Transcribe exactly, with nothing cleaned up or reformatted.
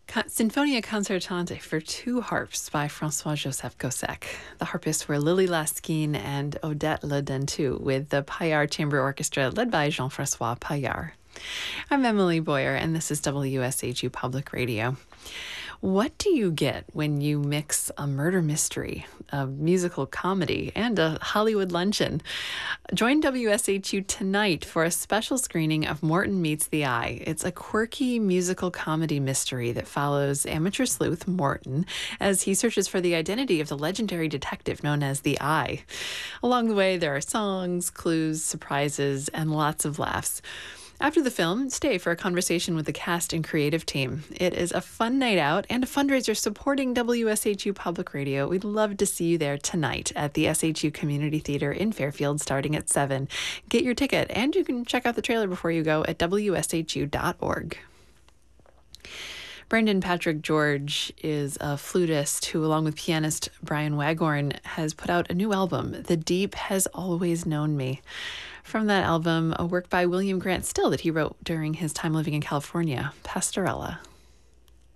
Con- Sinfonia Concertante for two harps by Francois-Joseph Gossec. The harpists were Lily Laskin and Odette Le Dentu, with the Paillard Chamber Orchestra led by Jean-Francois Paillard. I'm Emily Boyer, and this is W S H U Public Radio. What do you get when you mix a murder mystery, a musical comedy, and a Hollywood luncheon? Join W S H U tonight for a special screening of Morton Meets the Eye. It's a quirky musical comedy mystery that follows amateur sleuth Morton as he searches for the identity of the legendary detective known as the Eye. Along the way, there are songs, clues, surprises, and lots of laughs. After the film, stay for a conversation with the cast and creative team. It is a fun night out and a fundraiser supporting W S H U Public Radio. We'd love to see you there tonight at the S H U Community Theater in Fairfield starting at seven. Get your ticket, and you can check out the trailer before you go at W S H U dot org. Brendan Patrick George is a flutist who, along with pianist Brian Waghorn, has put out a new album, The Deep Has Always Known Me. From that album, a work by William Grant Still that he wrote during his time living in California, Pastorella.